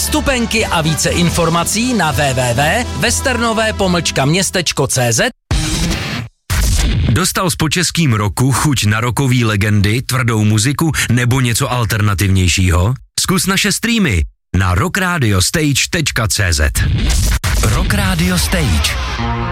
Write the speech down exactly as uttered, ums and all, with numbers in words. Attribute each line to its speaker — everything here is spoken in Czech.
Speaker 1: Vstupenky a více informací na w w w tečka westernové pomlčka městečko tečka cé zet.
Speaker 2: Dostal s počeským roku chuť na rokový legendy, tvrdou muziku nebo něco alternativnějšího? Zkus naše streamy na rockradiostage tečka cé zet. Rock Radio Stage.